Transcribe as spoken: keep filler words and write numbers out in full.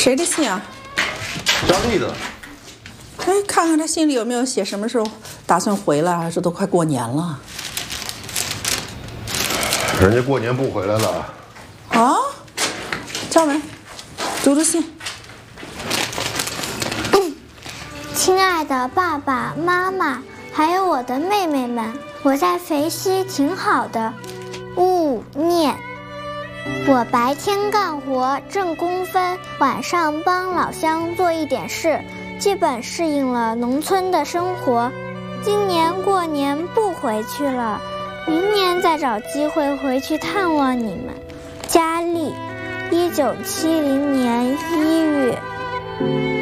谁的信啊？ 张丽的。 哎，看看他信里有没有写什么时候打算回来啊？这都快过年了。 人家过年不回来了。 啊？敲门，读读信。 亲爱的爸爸妈妈，还有我的妹妹们，我在肥西挺好的。勿念。我白天干活挣工分，晚上帮老乡做一点事，基本适应了农村的生活。今年过年不回去了，明年再找机会回去探望你们。佳丽，一九七零年一月。